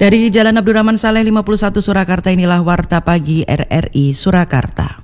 Dari Jalan Abdurrahman Saleh 51 Surakarta, inilah Warta Pagi RRI Surakarta.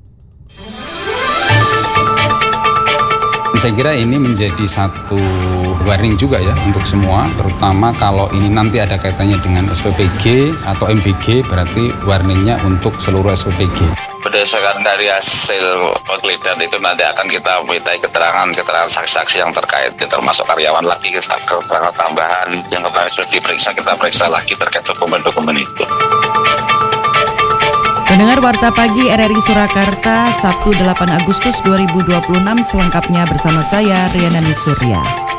Saya kira ini menjadi satu warning juga ya untuk semua, terutama kalau ini nanti ada kaitannya dengan SPPG atau MBG, berarti warningnya untuk seluruh SPPG. Berdasarkan dari hasil penggeledahan itu nanti akan kita minta keterangan saksi-saksi yang terkait, termasuk karyawan lagi, kita keterangan tambahan yang kemarin sudah diperiksa, kita periksa lagi terkait dokumen-dokumen itu. Pendengar Warta Pagi RRI Surakarta, Sabtu 8 Agustus 2026, selengkapnya bersama saya Riana Surya.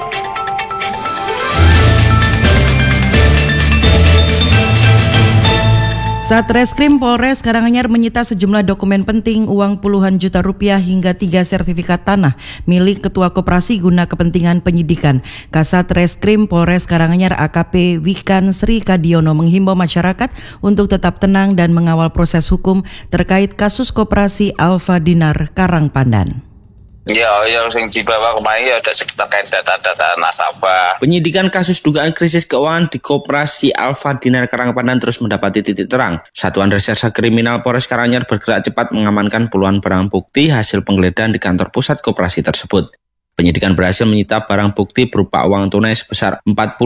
Satreskrim Polres Karanganyar menyita sejumlah dokumen penting, uang puluhan juta rupiah hingga 3 sertifikat tanah milik Ketua Koperasi guna kepentingan penyidikan. Kasatreskrim Polres Karanganyar AKP Wikan Sri Kadiono menghimbau masyarakat untuk tetap tenang dan mengawal proses hukum terkait kasus Koperasi Alfa Dinar Karangpandan. Ya, yang dibawa kemarin ya ada terkait data-data nasabah. Penyidikan kasus dugaan krisis keuangan di Koperasi Alfa Dinar Karangpandan terus mendapati titik terang. Satuan Reserse Kriminal Polres Karanganyar bergerak cepat mengamankan puluhan barang bukti hasil penggeledahan di kantor pusat koperasi tersebut. Penyidikan berhasil menyita barang bukti berupa uang tunai sebesar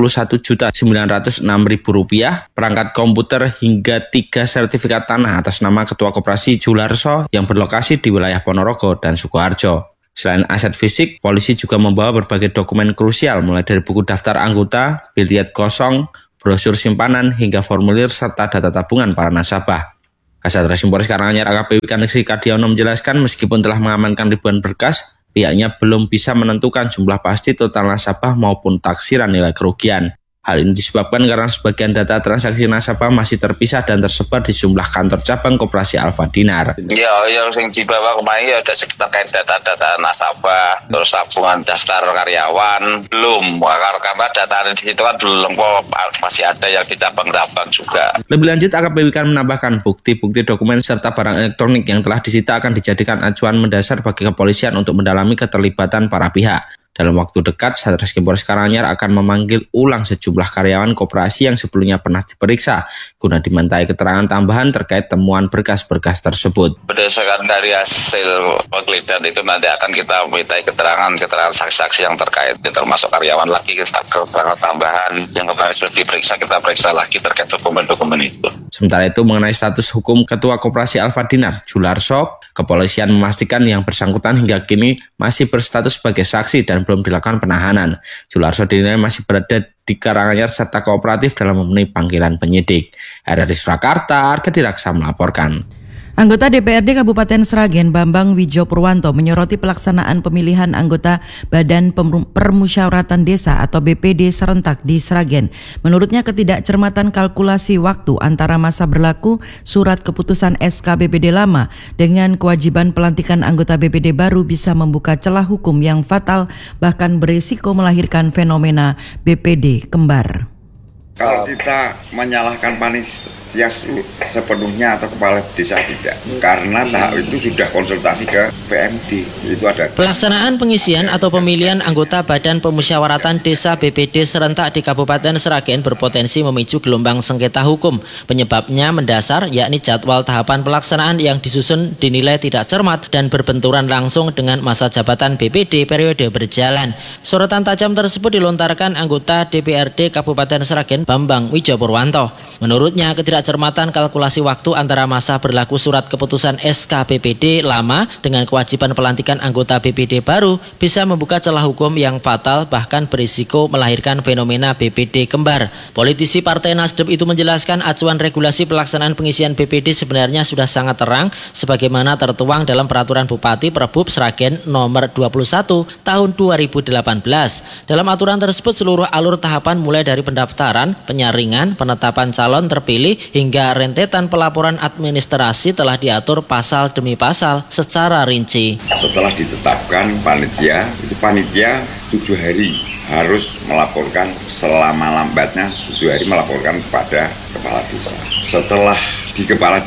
Rp41.906.000, perangkat komputer hingga 3 sertifikat tanah atas nama Ketua Koperasi Jularso yang berlokasi di wilayah Ponorogo dan Sukoharjo. Selain aset fisik, polisi juga membawa berbagai dokumen krusial mulai dari buku daftar anggota, biliet kosong, brosur simpanan, hingga formulir serta data tabungan para nasabah. Kasatreskrim Polres Karanganyar AKP Wikan Sri Kadiono menjelaskan meskipun telah mengamankan ribuan berkas, pihaknya belum bisa menentukan jumlah pasti total nasabah maupun taksiran nilai kerugian. Hal ini disebabkan karena sebagian data transaksi nasabah masih terpisah dan tersebar di sejumlah kantor cabang Koperasi Alfa Dinar. Ya, yang dibawa kemarin ya ada terkait data-data nasabah, terus tabungan daftar karyawan, belum, karena data di situ kan belum kok, masih ada yang di cabang-cabang juga. Lebih lanjut, AKP Wikan menambahkan bukti-bukti dokumen serta barang elektronik yang telah disita akan dijadikan acuan mendasar bagi kepolisian untuk mendalami keterlibatan para pihak. Dalam waktu dekat, Satreskrim Polres Karanganyar akan memanggil ulang sejumlah karyawan koperasi yang sebelumnya pernah diperiksa guna dimintai keterangan tambahan terkait temuan berkas-berkas tersebut. Berdasarkan dari hasil penggeledahan itu nanti akan kita minta keterangan saksi-saksi yang terkait, termasuk karyawan lagi, kita keterangan tambahan yang kemarin sudah diperiksa, kita periksa lagi terkait dokumen-dokumen itu. Sementara itu mengenai status hukum Ketua Koperasi Alfa Dinar Jularso, kepolisian memastikan yang bersangkutan hingga kini masih berstatus sebagai saksi dan belum dilakukan penahanan. Jularso dinilai masih berada di Karanganyar serta kooperatif dalam memenuhi panggilan penyidik. RRI Surakarta, Arkadi Raksa melaporkan. Anggota DPRD Kabupaten Sragen Bambang Wijo Purwanto menyoroti pelaksanaan pemilihan anggota Badan Permusyawaratan Desa atau BPD serentak di Sragen. Menurutnya ketidakcermatan kalkulasi waktu antara masa berlaku surat keputusan SK BPD lama dengan kewajiban pelantikan anggota BPD baru bisa membuka celah hukum yang fatal, bahkan berisiko melahirkan fenomena BPD kembar. Kalau kita menyalahkan panitia sepenuhnya atau kepala desa tidak, karena tahap itu sudah konsultasi ke PMD, itu ada. Pelaksanaan pengisian atau pemilihan anggota Badan Pemusyawaratan Desa BPD serentak di Kabupaten Sragen berpotensi memicu gelombang sengketa hukum. Penyebabnya mendasar, yakni jadwal tahapan pelaksanaan yang disusun dinilai tidak cermat dan berbenturan langsung dengan masa jabatan BPD periode berjalan. Sorotan tajam tersebut dilontarkan anggota DPRD Kabupaten Sragen Bambang Wijo Purwanto. Menurutnya, ketidakcermatan kalkulasi waktu antara masa berlaku surat keputusan SK BPD lama dengan kewajiban pelantikan anggota BPD baru bisa membuka celah hukum yang fatal, bahkan berisiko melahirkan fenomena BPD kembar. Politisi Partai Nasdem itu menjelaskan acuan regulasi pelaksanaan pengisian BPD sebenarnya sudah sangat terang sebagaimana tertuang dalam Peraturan Bupati Perbub Sragen nomor 21 tahun 2018. Dalam aturan tersebut seluruh alur tahapan mulai dari pendaftaran, penyaringan, penetapan calon terpilih hingga rentetan pelaporan administrasi telah diatur pasal demi pasal secara rinci. Setelah ditetapkan panitia, itu panitia 7 hari harus melaporkan selama lambatnya 7 hari melaporkan kepada kepala desa. Setelah di kepala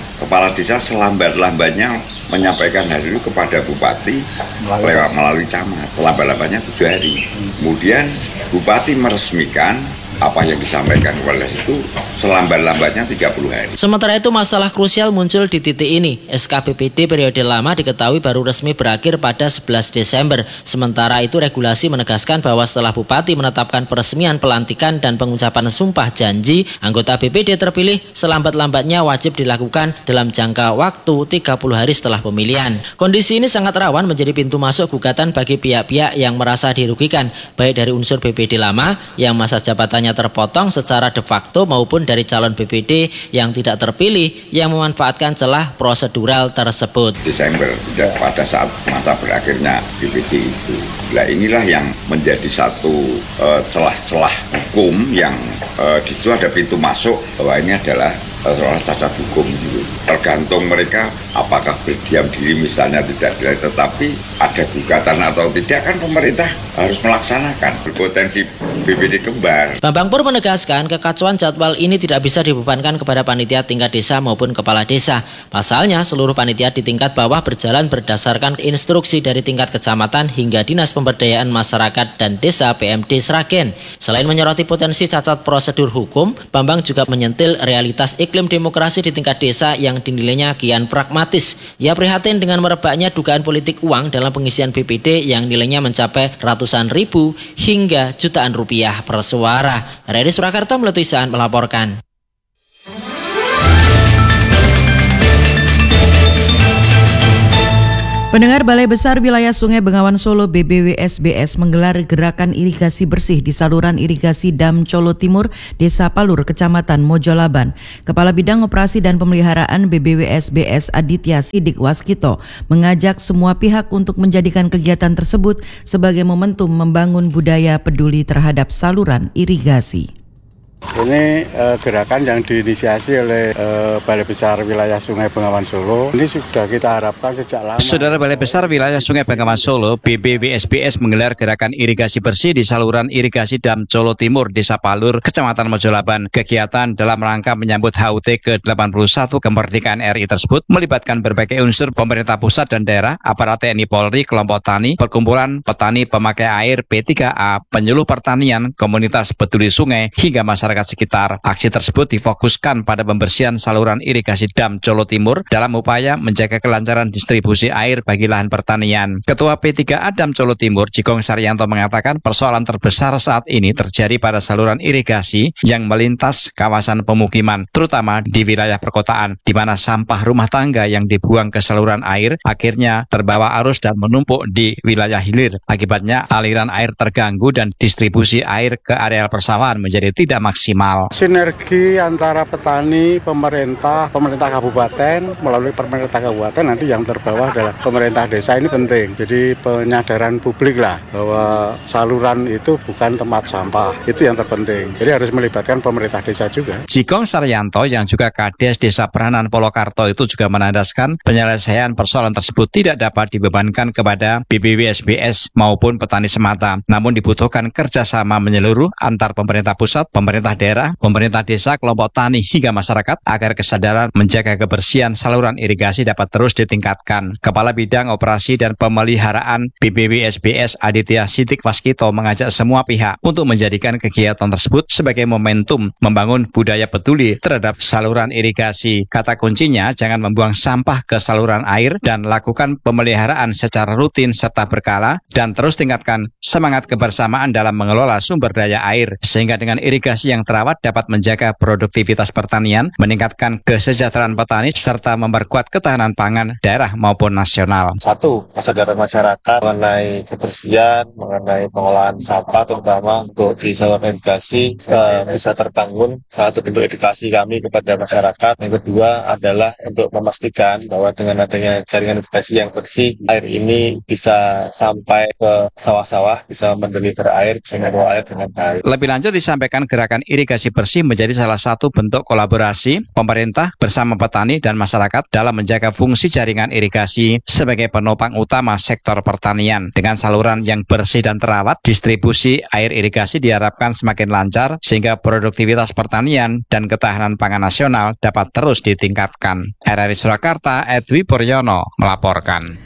desa selambat-lambatnya menyampaikan hasil itu kepada bupati melalui camat. Selambat-lambatnya 7 hari. Kemudian bupati meresmikan apa yang disampaikan Wales itu selambat-lambatnya 30 hari. Sementara itu masalah krusial muncul di titik ini. SK BPD periode lama diketahui baru resmi berakhir pada 11 Desember. Sementara itu regulasi menegaskan bahwa setelah Bupati menetapkan peresmian pelantikan dan pengucapan sumpah janji, anggota BPD terpilih selambat-lambatnya wajib dilakukan dalam jangka waktu 30 hari setelah pemilihan. Kondisi ini sangat rawan menjadi pintu masuk gugatan bagi pihak-pihak yang merasa dirugikan, baik dari unsur BPD lama yang masa jabatannya terpotong secara de facto maupun dari calon BPD yang tidak terpilih yang memanfaatkan celah prosedural tersebut. Desember pada saat masa berakhirnya BPD itu. Nah inilah yang menjadi satu celah-celah hukum yang di situ ada pintu masuk bahwa ini adalah soal cacat hukum. Tergantung mereka apakah berdiam diri misalnya tidak dilihat, tetapi ada gugatan atau tidak kan pemerintah harus melaksanakan berpotensi BPD kembar. Bambang Pur menegaskan kekacauan jadwal ini tidak bisa dibebankan kepada panitia tingkat desa maupun kepala desa. Pasalnya seluruh panitia di tingkat bawah berjalan berdasarkan instruksi dari tingkat kecamatan hingga Dinas Pemberdayaan Masyarakat dan Desa PMD Sragen. Selain menyoroti potensi cacat prosedur hukum, Bambang juga menyentil realitas iklim demokrasi di tingkat desa yang dinilainya kian pragmatis. Ia prihatin dengan merebaknya dugaan politik uang dalam pengisian BPD yang nilainya mencapai ratusan ribu hingga jutaan rupiah per suara. RRI Surakarta Meletuisan melaporkan. Pendengar, Balai Besar Wilayah Sungai Bengawan Solo BBWSBS menggelar gerakan irigasi bersih di saluran irigasi Dam Colo Timur, Desa Palur, Kecamatan Mojolaban. Kepala Bidang Operasi dan Pemeliharaan BBWSBS Aditya Sidik Waskito mengajak semua pihak untuk menjadikan kegiatan tersebut sebagai momentum membangun budaya peduli terhadap saluran irigasi. Ini gerakan yang diinisiasi oleh Balai Besar Wilayah Sungai Bengawan Solo. Ini sudah kita harapkan sejak lama. Saudara, Balai Besar Wilayah Sungai Bengawan Solo BBWSBS menggelar gerakan irigasi bersih di saluran irigasi Dam Colo Timur, Desa Palur, Kecamatan Mojolaban. Kegiatan dalam rangka menyambut HUT ke-81 kemerdekaan RI tersebut melibatkan berbagai unsur pemerintah pusat dan daerah, aparat TNI Polri, kelompok tani, perkumpulan petani pemakai air P3A, penyuluh pertanian, komunitas peduli sungai, hingga masyarakat sekitar. Aksi tersebut difokuskan pada pembersihan saluran irigasi Dam Colo Timur dalam upaya menjaga kelancaran distribusi air bagi lahan pertanian. Ketua P3A Dam Colo Timur, Jigong Saryanto, mengatakan persoalan terbesar saat ini terjadi pada saluran irigasi yang melintas kawasan pemukiman, terutama di wilayah perkotaan, di mana sampah rumah tangga yang dibuang ke saluran air akhirnya terbawa arus dan menumpuk di wilayah hilir. Akibatnya aliran air terganggu dan distribusi air ke areal persawahan menjadi tidak maksimal. Sinergi antara petani, pemerintah kabupaten, melalui pemerintah kabupaten, nanti yang terbawah adalah pemerintah desa, ini penting. Jadi penyadaran publik lah bahwa saluran itu bukan tempat sampah, itu yang terpenting. Jadi harus melibatkan pemerintah desa juga. Jigong Saryanto yang juga Kades Desa Peranan Polokarto itu juga menandaskan penyelesaian persoalan tersebut tidak dapat dibebankan kepada BBWSBS maupun petani semata, namun dibutuhkan kerjasama menyeluruh antar pemerintah pusat, pemerintah daerah, pemerintah desa, kelompok tani, hingga masyarakat agar kesadaran menjaga kebersihan saluran irigasi dapat terus ditingkatkan. Kepala Bidang Operasi dan Pemeliharaan BBWSBS Aditya Sidik Waskito mengajak semua pihak untuk menjadikan kegiatan tersebut sebagai momentum membangun budaya peduli terhadap saluran irigasi. Kata kuncinya, jangan membuang sampah ke saluran air dan lakukan pemeliharaan secara rutin serta berkala, dan terus tingkatkan semangat kebersamaan dalam mengelola sumber daya air, sehingga dengan irigasi yang terawat dapat menjaga produktivitas pertanian, meningkatkan kesejahteraan petani, serta memperkuat ketahanan pangan daerah maupun nasional. Satu, kesadaran masyarakat mengenai kebersihan, mengenai pengolahan sampah, terutama untuk di saluran irigasi bisa terbangun. Satu bentuk edukasi kami kepada masyarakat. Yang kedua adalah untuk memastikan bahwa dengan adanya jaringan irigasi yang bersih, air ini bisa sampai ke sawah-sawah, bisa mendeliver air, bisa membawa air dengan baik. Lebih lanjut disampaikan gerakan irigasi bersih menjadi salah satu bentuk kolaborasi pemerintah bersama petani dan masyarakat dalam menjaga fungsi jaringan irigasi sebagai penopang utama sektor pertanian. Dengan saluran yang bersih dan terawat, distribusi air irigasi diharapkan semakin lancar sehingga produktivitas pertanian dan ketahanan pangan nasional dapat terus ditingkatkan. RRI Surakarta, Edwi Puryono melaporkan.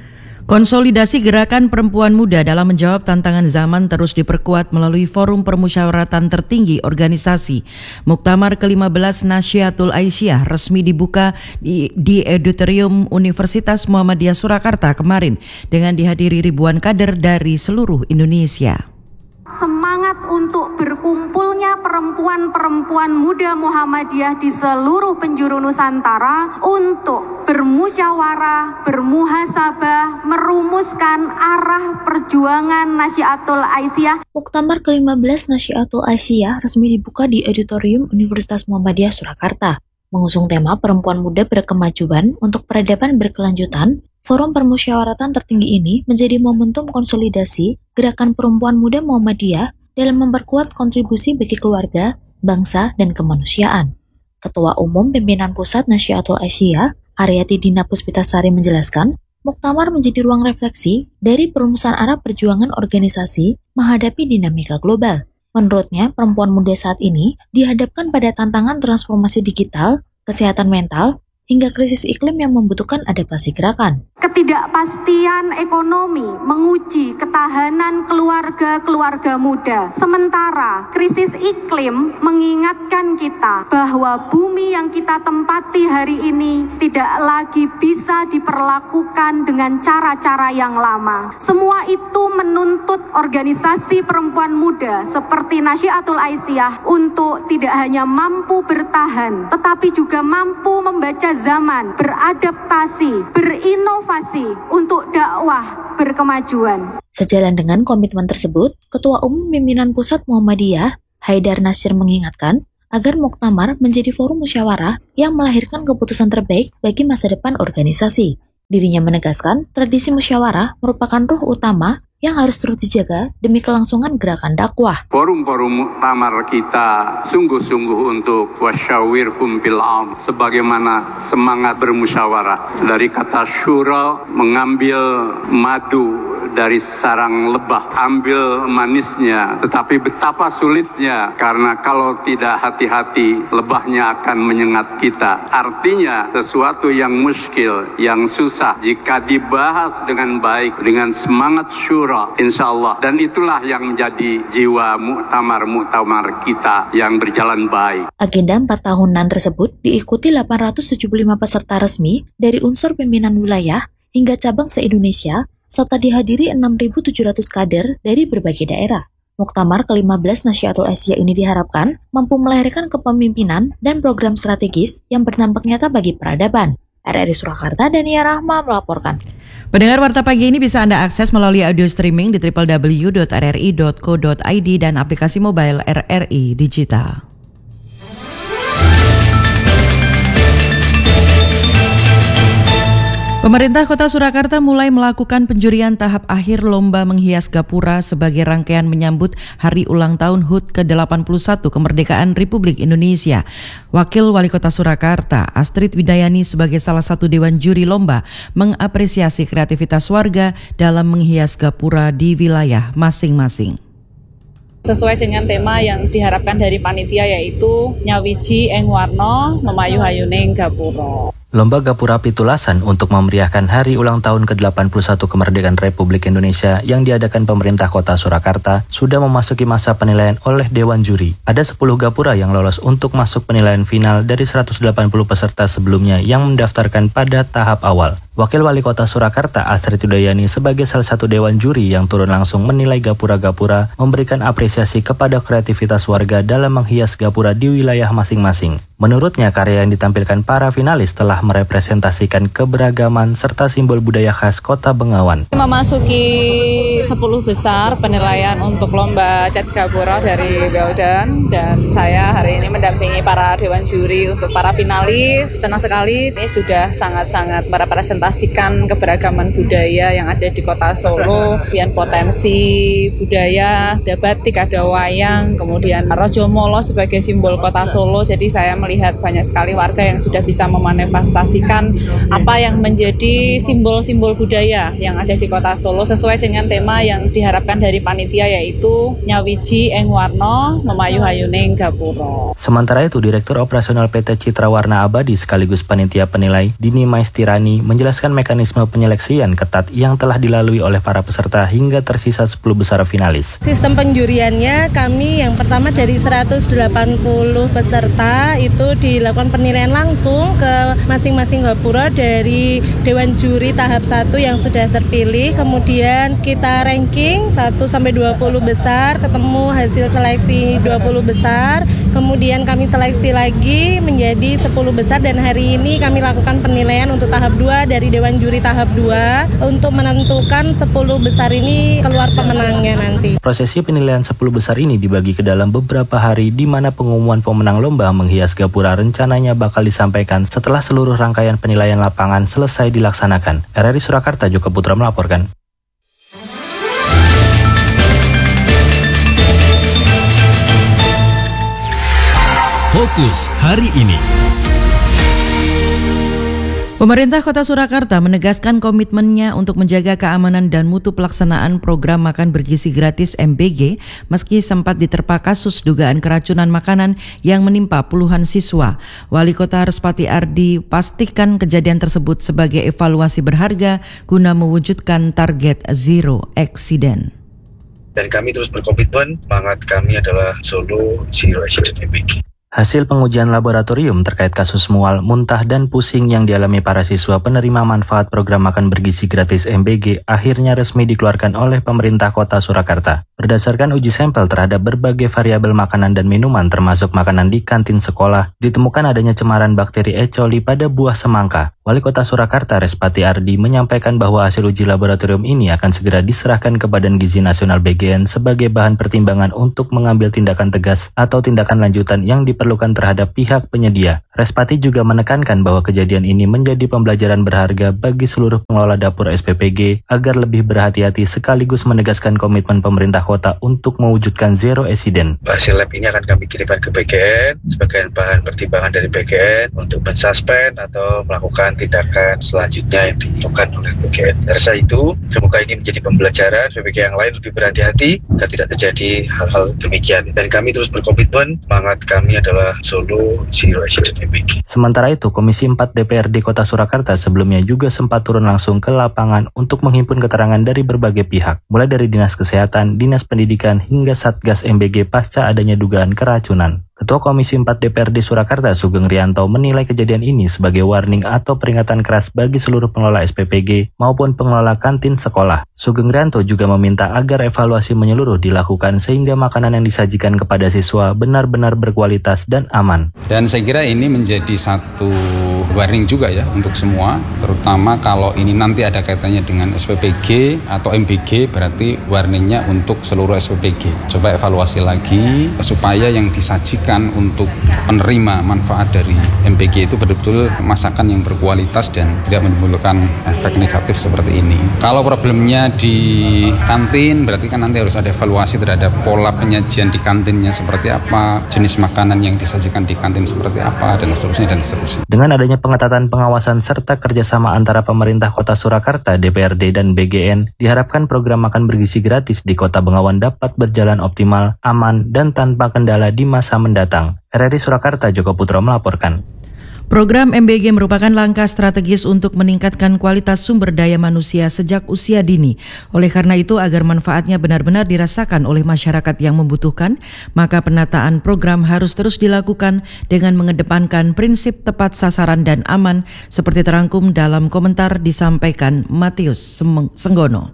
Konsolidasi gerakan perempuan muda dalam menjawab tantangan zaman terus diperkuat melalui Forum Permusyawaratan Tertinggi Organisasi. Muktamar ke-15 Nasyiatul Aisyah resmi dibuka di Auditorium Universitas Muhammadiyah Surakarta kemarin dengan dihadiri ribuan kader dari seluruh Indonesia. Semangat untuk berkumpulnya perempuan-perempuan muda Muhammadiyah di seluruh penjuru Nusantara untuk bermusyawarah, bermuhasabah, merumuskan arah perjuangan Nasyiatul Aisyah. Muktamar ke-15 Nasyiatul Aisyah resmi dibuka di Auditorium Universitas Muhammadiyah Surakarta. Mengusung tema perempuan muda berkemajuan untuk peradaban berkelanjutan, Forum Permusyawaratan Tertinggi ini menjadi momentum konsolidasi gerakan perempuan muda Muhammadiyah dalam memperkuat kontribusi bagi keluarga, bangsa, dan kemanusiaan. Ketua Umum Pimpinan Pusat Nasyiatul Aisyah, Aryati Dina Puspitasari menjelaskan, Muktamar menjadi ruang refleksi dari perumusan arah perjuangan organisasi menghadapi dinamika global. Menurutnya, perempuan muda saat ini dihadapkan pada tantangan transformasi digital, kesehatan mental, hingga krisis iklim yang membutuhkan adaptasi gerakan. Ketidakpastian ekonomi menguji ketahanan keluarga-keluarga muda. Sementara krisis iklim mengingatkan kita bahwa bumi yang kita tempati hari ini tidak lagi bisa diperlakukan dengan cara-cara yang lama. Semua itu menuntut organisasi perempuan muda seperti Nasyiatul Aisyah untuk tidak hanya mampu bertahan, tetapi juga mampu membaca zaman, beradaptasi, berinovasi untuk dakwah berkemajuan. Sejalan dengan komitmen tersebut, Ketua Umum Pimpinan Pusat Muhammadiyah, Haidar Nasir mengingatkan agar Muktamar menjadi forum musyawarah yang melahirkan keputusan terbaik bagi masa depan organisasi. Dirinya menegaskan tradisi musyawarah merupakan ruh utama yang harus terus dijaga demi kelangsungan gerakan dakwah. Forum-forum muktamar kita sungguh-sungguh untuk wasyawirhum fil amr, sebagaimana semangat bermusyawarah. Dari kata syura, mengambil madu dari sarang lebah, ambil manisnya, tetapi betapa sulitnya karena kalau tidak hati-hati lebahnya akan menyengat kita. Artinya sesuatu yang muskil, yang susah, jika dibahas dengan baik, dengan semangat syura, insyaallah, dan itulah yang menjadi jiwa muktamar kita yang berjalan baik. Agenda 4 tahunan tersebut diikuti 875 peserta resmi dari unsur pimpinan wilayah hingga cabang se-Indonesia, serta dihadiri 6.700 kader dari berbagai daerah. Muktamar ke-15 Nasyiatul Aisyah ini diharapkan mampu melahirkan kepemimpinan dan program strategis yang berdampak nyata bagi peradaban. RRI Surakarta, Dania Rahma melaporkan. Pendengar Warta Pagi ini bisa Anda akses melalui audio streaming di www.rri.co.id dan aplikasi mobile RRI Digital. Pemerintah Kota Surakarta mulai melakukan penjurian tahap akhir lomba menghias gapura sebagai rangkaian menyambut Hari Ulang Tahun HUT ke-81 Kemerdekaan Republik Indonesia. Wakil Wali Kota Surakarta, Astrid Widayani sebagai salah satu dewan juri lomba mengapresiasi kreativitas warga dalam menghias gapura di wilayah masing-masing. Sesuai dengan tema yang diharapkan dari panitia, yaitu nyawiji ing warna memayu hayuning gapura. Lomba Gapura Pitulasan untuk memeriahkan Hari Ulang Tahun ke-81 Kemerdekaan Republik Indonesia yang diadakan pemerintah Kota Surakarta sudah memasuki masa penilaian oleh Dewan Juri. Ada 10 gapura yang lolos untuk masuk penilaian final dari 180 peserta sebelumnya yang mendaftarkan pada tahap awal. Wakil Wali Kota Surakarta Astrid Widayani sebagai salah satu Dewan Juri yang turun langsung menilai gapura-gapura memberikan apresiasi kepada kreativitas warga dalam menghias gapura di wilayah masing-masing. Menurutnya, karya yang ditampilkan para finalis telah merepresentasikan keberagaman serta simbol budaya khas Kota Bengawan. Memasuki 10 besar penilaian untuk lomba cat gapura dari Beldan, dan saya hari ini mendampingi para Dewan Juri untuk para finalis. Senang sekali, ini sudah sangat-sangat merepresentasikan keberagaman budaya yang ada di Kota Solo, kemudian potensi budaya, ada batik, ada wayang, kemudian Rojo Molo sebagai simbol Kota Solo. Jadi saya melihat banyak sekali warga yang sudah bisa memanifestasikan apa yang menjadi simbol-simbol budaya yang ada di Kota Solo sesuai dengan tema yang diharapkan dari panitia, yaitu nyawiji ing warna memayu hayuning gapura. Sementara itu, Direktur Operasional PT Citra Warna Abadi sekaligus panitia penilai Dini Maistirani menjelaskan mekanisme penyeleksian ketat yang telah dilalui oleh para peserta hingga tersisa 10 besar finalis. Sistem penjuriannya kami yang pertama dari 180 peserta itu dilakukan penilaian langsung ke masing-masing gapura dari Dewan Juri tahap 1 yang sudah terpilih. Kemudian kita ranking 1 sampai 20 besar, ketemu hasil seleksi 20 besar. Kemudian kami seleksi lagi menjadi 10 besar dan hari ini kami lakukan penilaian untuk tahap 2 dari Dewan Juri tahap 2 untuk menentukan 10 besar ini keluar pemenangnya nanti. Prosesi penilaian 10 besar ini dibagi ke dalam beberapa hari di mana pengumuman pemenang lomba menghias gapura rencananya bakal disampaikan setelah seluruh rangkaian penilaian lapangan selesai dilaksanakan. RRI Surakarta, Joko Putra melaporkan. Fokus hari ini. Pemerintah Kota Surakarta menegaskan komitmennya untuk menjaga keamanan dan mutu pelaksanaan program makan bergizi gratis MBG meski sempat diterpa kasus dugaan keracunan makanan yang menimpa puluhan siswa. Wali Kota Respati Ardi pastikan kejadian tersebut sebagai evaluasi berharga guna mewujudkan target zero accident. Dan kami terus berkomitmen, semangat kami adalah Solo Zero Accident MBG. Hasil pengujian laboratorium terkait kasus mual, muntah, dan pusing yang dialami para siswa penerima manfaat program makan bergizi gratis MBG akhirnya resmi dikeluarkan oleh pemerintah Kota Surakarta. Berdasarkan uji sampel terhadap berbagai variabel makanan dan minuman termasuk makanan di kantin sekolah, ditemukan adanya cemaran bakteri E. coli pada buah semangka. Wali Kota Surakarta Respati Ardi menyampaikan bahwa hasil uji laboratorium ini akan segera diserahkan ke Badan Gizi Nasional BGN sebagai bahan pertimbangan untuk mengambil tindakan tegas atau tindakan lanjutan yang diperlukan terhadap pihak penyedia. Respati juga menekankan bahwa kejadian ini menjadi pembelajaran berharga bagi seluruh pengelola dapur SPPG agar lebih berhati-hati sekaligus menegaskan komitmen pemerintah kota untuk mewujudkan zero accident. Hasil lab ini akan kami kirimkan ke BGN sebagai bahan pertimbangan dari BGN untuk mensuspend atau melakukan tindakan selanjutnya yang ditentukan oleh BGN. Dari rasa itu, semoga ini menjadi pembelajaran BPG yang lain lebih berhati-hati agar tidak terjadi hal-hal demikian. Dan kami terus berkomitmen, semangat kami adalah Solo Zero Accident MBG. Sementara itu, Komisi 4 DPRD Kota Surakarta sebelumnya juga sempat turun langsung ke lapangan untuk menghimpun keterangan dari berbagai pihak, mulai dari Dinas Kesehatan, Dinas Pendidikan, hingga Satgas MBG pasca adanya dugaan keracunan. Ketua Komisi 4 DPRD Surakarta Sugeng Rianto menilai kejadian ini sebagai warning atau peringatan keras bagi seluruh pengelola SPPG maupun pengelola kantin sekolah. Sugeng Rianto juga meminta agar evaluasi menyeluruh dilakukan sehingga makanan yang disajikan kepada siswa benar-benar berkualitas dan aman. Dan saya kira ini menjadi satu warning juga ya untuk semua, terutama kalau ini nanti ada kaitannya dengan SPPG atau MBG, berarti warningnya untuk seluruh SPPG. Coba evaluasi lagi supaya yang disajikan untuk penerima manfaat dari MBG itu betul-betul masakan yang berkualitas dan tidak menimbulkan efek negatif seperti ini. Kalau problemnya di kantin, berarti kan nanti harus ada evaluasi terhadap pola penyajian di kantinnya seperti apa, jenis makanan yang disajikan di kantin seperti apa, dan seterusnya dan seterusnya. Dengan adanya pengetatan pengawasan serta kerjasama antara pemerintah Kota Surakarta, DPRD, dan BGN, diharapkan program makan bergizi gratis di Kota Bengawan dapat berjalan optimal, aman, dan tanpa kendala di masa mendatang. RRI Surakarta, Joko Putra melaporkan. Program MBG merupakan langkah strategis untuk meningkatkan kualitas sumber daya manusia sejak usia dini. Oleh karena itu, agar manfaatnya benar-benar dirasakan oleh masyarakat yang membutuhkan, maka penataan program harus terus dilakukan dengan mengedepankan prinsip tepat sasaran dan aman, seperti terangkum dalam komentar disampaikan Matius Senggono.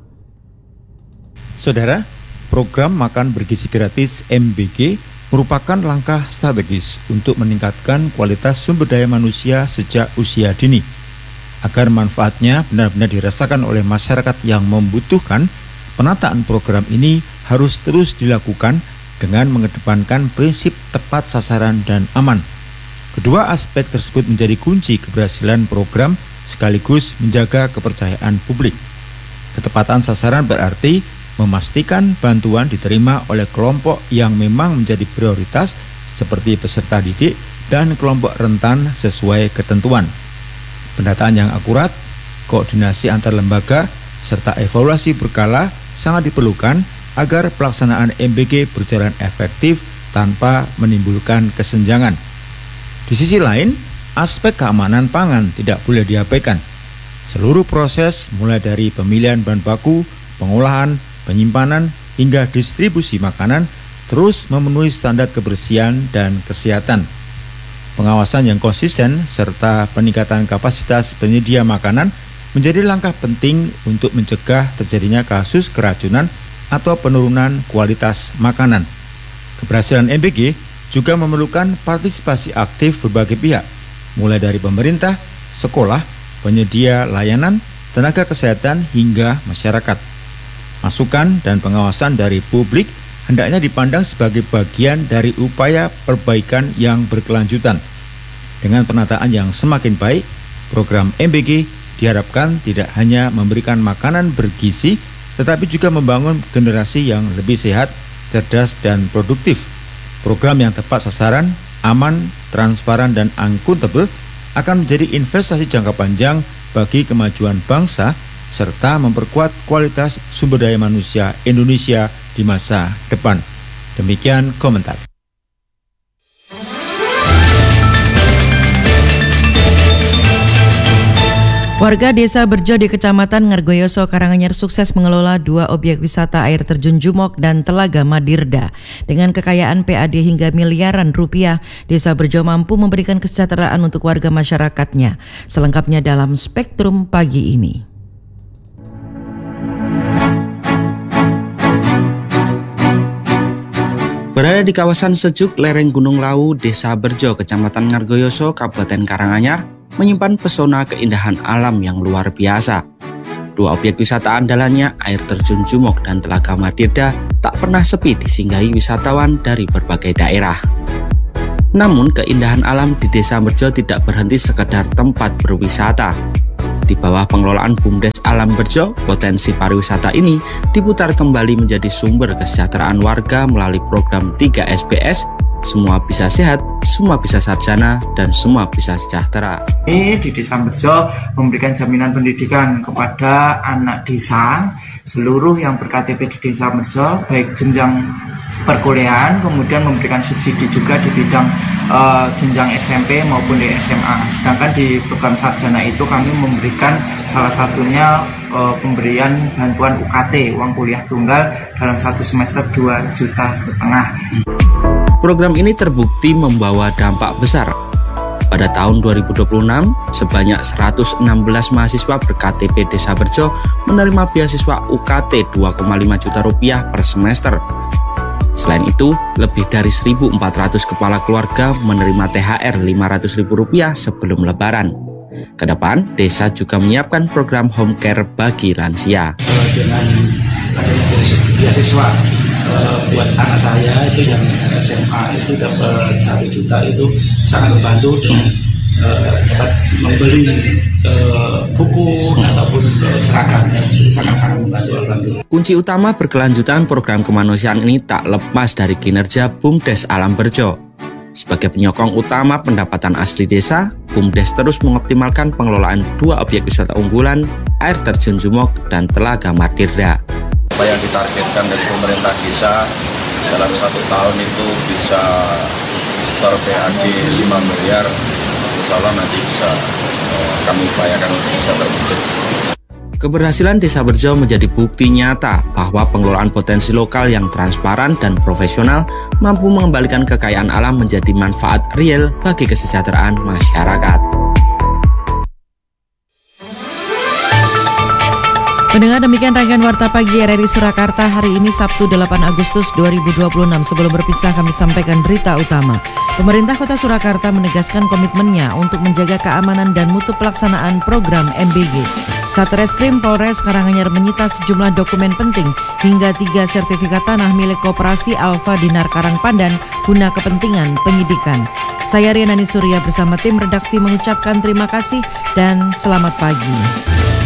Saudara, program makan bergizi gratis MBG merupakan langkah strategis untuk meningkatkan kualitas sumber daya manusia sejak usia dini. Agar manfaatnya benar-benar dirasakan oleh masyarakat yang membutuhkan, penataan program ini harus terus dilakukan dengan mengedepankan prinsip tepat sasaran dan aman. Kedua aspek tersebut menjadi kunci keberhasilan program sekaligus menjaga kepercayaan publik. Ketepatan sasaran berarti memastikan bantuan diterima oleh kelompok yang memang menjadi prioritas seperti peserta didik dan kelompok rentan sesuai ketentuan. Pendataan yang akurat, koordinasi antar lembaga, serta evaluasi berkala sangat diperlukan agar pelaksanaan MBG berjalan efektif tanpa menimbulkan kesenjangan. Di sisi lain, aspek keamanan pangan tidak boleh diabaikan. Seluruh proses mulai dari pemilihan bahan baku, pengolahan, penyimpanan, hingga distribusi makanan terus memenuhi standar kebersihan dan kesehatan. Pengawasan yang konsisten serta peningkatan kapasitas penyedia makanan menjadi langkah penting untuk mencegah terjadinya kasus keracunan atau penurunan kualitas makanan. Keberhasilan MBG juga memerlukan partisipasi aktif berbagai pihak, mulai dari pemerintah, sekolah, penyedia layanan, tenaga kesehatan, hingga masyarakat. Masukan dan pengawasan dari publik hendaknya dipandang sebagai bagian dari upaya perbaikan yang berkelanjutan. Dengan penataan yang semakin baik, program MBG diharapkan tidak hanya memberikan makanan bergizi, tetapi juga membangun generasi yang lebih sehat, cerdas, dan produktif. Program yang tepat sasaran, aman, transparan, dan akuntabel akan menjadi investasi jangka panjang bagi kemajuan bangsa serta memperkuat kualitas sumber daya manusia Indonesia di masa depan. Demikian komentar. Warga Desa Berjo di Kecamatan Ngargoyoso, Karanganyar sukses mengelola 2 objek wisata air terjun Jumok dan Telaga Madirda. Dengan kekayaan PAD hingga miliaran rupiah, Desa Berjo mampu memberikan kesejahteraan untuk warga masyarakatnya. Selengkapnya dalam Spektrum pagi ini. Berada di kawasan sejuk lereng Gunung Lawu, Desa Berjo, Kecamatan Ngargoyoso, Kabupaten Karanganyar, menyimpan pesona keindahan alam yang luar biasa. 2 objek wisata andalannya, air terjun Jumok dan Telaga Madirda, tak pernah sepi disinggahi wisatawan dari berbagai daerah. Namun keindahan alam di Desa Berjo tidak berhenti sekedar tempat berwisata. Di bawah pengelolaan BUMDes Alam Berjo, potensi pariwisata ini diputar kembali menjadi sumber kesejahteraan warga melalui program 3 SBS, semua bisa sehat, semua bisa sarjana, dan semua bisa sejahtera. Ini di Desa Berjo memberikan jaminan pendidikan kepada anak desa seluruh yang berKTP di Desa Berjo, baik jenjang perkuliahan, kemudian memberikan subsidi juga di bidang jenjang SMP maupun di SMA. Sedangkan di program sarjana itu kami memberikan salah satunya pemberian bantuan UKT, uang kuliah tunggal dalam 1 semester 2,5 juta. Program ini terbukti membawa dampak besar. Pada tahun 2026, sebanyak 116 mahasiswa berKTP Desa Berjo menerima beasiswa UKT 2,5 juta rupiah per semester. Selain itu, lebih dari 1.400 kepala keluarga menerima THR Rp500.000 sebelum Lebaran. Kedepan, desa juga menyiapkan program home care bagi lansia. Dengan adanya beasiswa buat anak saya itu yang SMA itu dapat 1 juta, itu sangat membantu dengan dapat membeli buku ataupun seragam, itu sangat membantu. Kunci utama berkelanjutan program kemanusiaan ini tak lepas dari kinerja BUMDes Alam Berjo. Sebagai penyokong utama pendapatan asli desa, BUMDes terus mengoptimalkan pengelolaan 2 objek wisata unggulan, air terjun Jumok dan Telaga Madirda. Apa yang ditargetkan dari pemerintah desa dalam 1 tahun itu bisa setor PAD 5 miliar, insya Allah nanti bisa kami upayakan untuk bisa terwujud. Keberhasilan Desa Berjo menjadi bukti nyata bahwa pengelolaan potensi lokal yang transparan dan profesional mampu mengembalikan kekayaan alam menjadi manfaat real bagi kesejahteraan masyarakat. Pendengar, demikian rangkaian Warta Pagi RRI Surakarta hari ini Sabtu 8 Agustus 2026. Sebelum berpisah kami sampaikan berita utama. Pemerintah Kota Surakarta menegaskan komitmennya untuk menjaga keamanan dan mutu pelaksanaan program MBG. Satreskrim Polres Karanganyar menyita sejumlah dokumen penting hingga 3 sertifikat tanah milik Koperasi Alfa Dinar Karangpandan guna kepentingan penyidikan. Saya Rianani Surya bersama tim redaksi mengucapkan terima kasih dan selamat pagi.